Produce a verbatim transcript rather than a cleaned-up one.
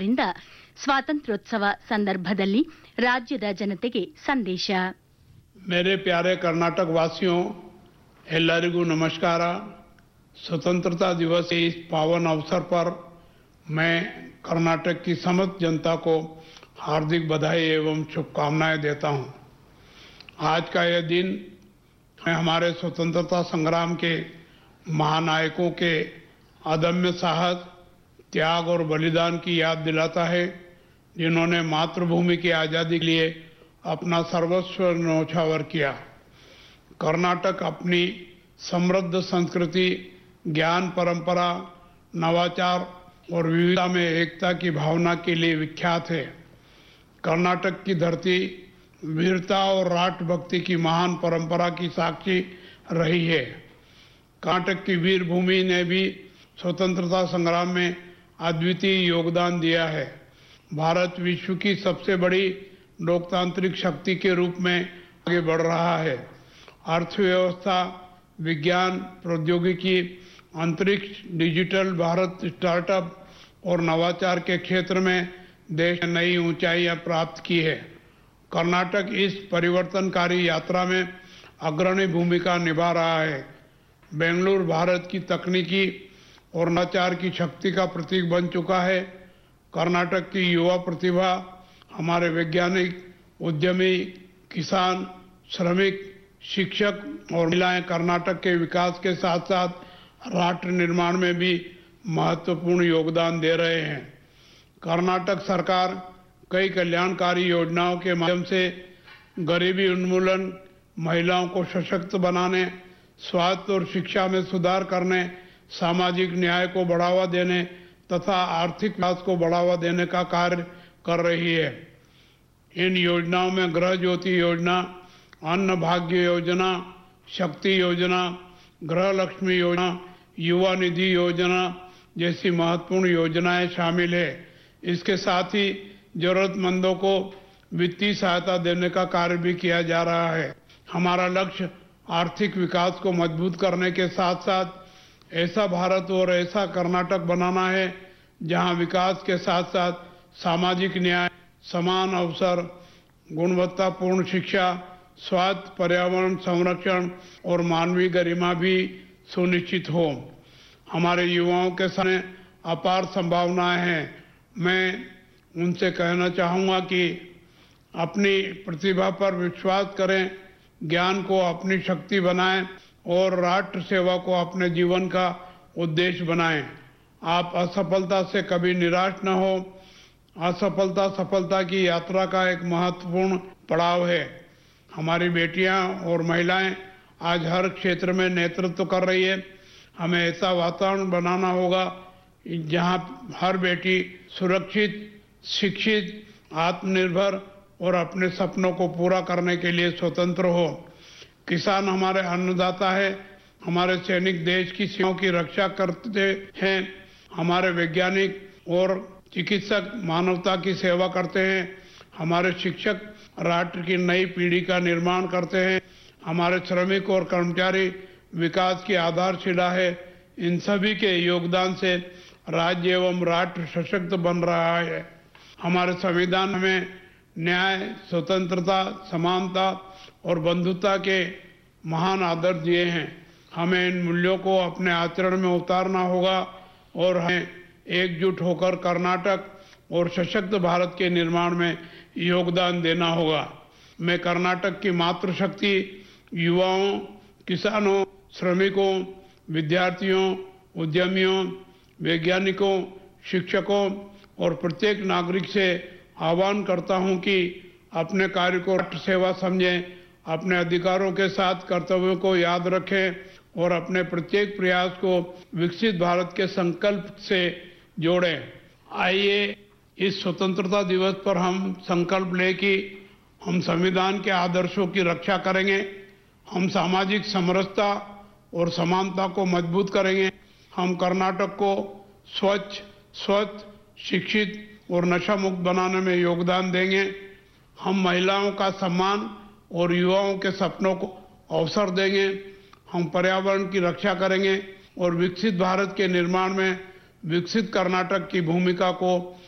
ಅವರಿಂದ ಸ್ವಾತಂತ್ರ್ಯೋತ್ಸವ ಸಂದರ್ಭದಲ್ಲಿ ರಾಜ್ಯದ ಜನತೆಗೆ ಸಂದೇಶ. मेरे प्यारे कर्नाटक वासियों, एल्लरिगू नमस्कार. स्वतंत्रता दिवस के इस पावन अवसर पर मैं कर्नाटक की समस्त जनता को हार्दिक बधाई एवं शुभकामनाएं देता हूं. आज का यह दिन मैं हमारे स्वतंत्रता संग्राम के महानायकों के अदम्य साहस, त्याग और बलिदान की याद दिलाता है, जिन्होंने मातृभूमि की आज़ादी के लिए अपना सर्वस्व न्यौछावर किया. कर्नाटक अपनी समृद्ध संस्कृति, ज्ञान परंपरा, नवाचार और विविधता में एकता की भावना के लिए विख्यात है. कर्नाटक की धरती वीरता और राष्ट्रभक्ति की महान परंपरा की साक्षी रही है. कर्नाटक की वीर भूमि ने भी स्वतंत्रता संग्राम में अद्वितीय योगदान दिया है. भारत विश्व की सबसे बड़ी लोकतांत्रिक शक्ति के रूप में आगे बढ़ रहा है. अर्थव्यवस्था, विज्ञान, प्रौद्योगिकी, अंतरिक्ष, डिजिटल भारत, स्टार्टअप और नवाचार के क्षेत्र में देश ने नई ऊंचाइयां प्राप्त की है. कर्नाटक इस परिवर्तनकारी यात्रा में अग्रणी भूमिका निभा रहा है. बेंगलुरु भारत की तकनीकी और नवाचार की शक्ति का प्रतीक बन चुका है. कर्नाटक की युवा प्रतिभा, हमारे वैज्ञानिक, उद्यमी, किसान, श्रमिक, शिक्षक और महिलाएं कर्नाटक के विकास के साथ साथ राष्ट्र निर्माण में भी महत्वपूर्ण योगदान दे रहे हैं. कर्नाटक सरकार कई कल्याणकारी योजनाओं के माध्यम से गरीबी उन्मूलन, महिलाओं को सशक्त बनाने, स्वास्थ्य और शिक्षा में सुधार करने, सामाजिक न्याय को बढ़ावा देने तथा आर्थिक विकास को बढ़ावा देने का कार्य कर रही है. इन योजनाओं में गृह ज्योति योजना, अन्न भाग्य योजना, शक्ति योजना, गृह लक्ष्मी योजना, युवा निधि योजना जैसी महत्वपूर्ण योजनाएं शामिल है. इसके साथ ही जरूरतमंदों को वित्तीय सहायता देने का कार्य भी किया जा रहा है. हमारा लक्ष्य आर्थिक विकास को मजबूत करने के साथ साथ ऐसा भारत और ऐसा कर्नाटक बनाना है जहां विकास के साथ साथ सामाजिक न्याय, समान अवसर, गुणवत्तापूर्ण शिक्षा, स्वास्थ्य, पर्यावरण संरक्षण और मानवीय गरिमा भी सुनिश्चित हो. हमारे युवाओं के सामने अपार संभावनाएं हैं. मैं उनसे कहना चाहूँगा कि अपनी प्रतिभा पर विश्वास करें, ज्ञान को अपनी शक्ति बनाएं और राष्ट्र सेवा को अपने जीवन का उद्देश्य बनाएं. आप असफलता से कभी निराश न हो. असफलता सफलता की यात्रा का एक महत्वपूर्ण पड़ाव है. हमारी बेटियां और महिलाएं आज हर क्षेत्र में नेतृत्व कर रही है. हमें ऐसा वातावरण बनाना होगा जहां हर बेटी सुरक्षित, शिक्षित, आत्मनिर्भर और अपने सपनों को पूरा करने के लिए स्वतंत्र हो. किसान हमारे अन्नदाता है. हमारे सैनिक देश की सीमाओं की रक्षा करते हैं. हमारे वैज्ञानिक और चिकित्सक मानवता की सेवा करते हैं. हमारे शिक्षक राष्ट्र की नई पीढ़ी का निर्माण करते हैं. हमारे श्रमिक और कर्मचारी विकास की आधारशिला है. इन सभी के योगदान से राज्य एवं राष्ट्र सशक्त बन रहा है. हमारे संविधान में न्याय, स्वतंत्रता, समानता और बंधुता के महान आदर्श दिए हैं. हमें इन मूल्यों को अपने आचरण में उतारना होगा और हमें एकजुट होकर कर्नाटक और सशक्त भारत के निर्माण में योगदान देना होगा. मैं कर्नाटक की मातृशक्ति, युवाओं, किसानों, श्रमिकों, विद्यार्थियों, उद्यमियों, वैज्ञानिकों, शिक्षकों और प्रत्येक नागरिक से आह्वान करता हूं कि अपने कार्य को राष्ट्र सेवा समझें, अपने अधिकारों के साथ कर्तव्यों को याद रखें और अपने प्रत्येक प्रयास को विकसित भारत के संकल्प से जोड़ें. आइए इस स्वतंत्रता दिवस पर हम संकल्प लें कि हम संविधान के आदर्शों की रक्षा करेंगे, हम सामाजिक समरसता और समानता को मजबूत करेंगे, हम कर्नाटक को स्वच्छ, स्वस्थ, शिक्षित और नशा मुक्त बनाने में योगदान देंगे. हम महिलाओं का सम्मान और युवाओं के सपनों को अवसर देंगे. हम पर्यावरण की रक्षा करेंगे और विकसित भारत के निर्माण में विकसित कर्नाटक की भूमिका को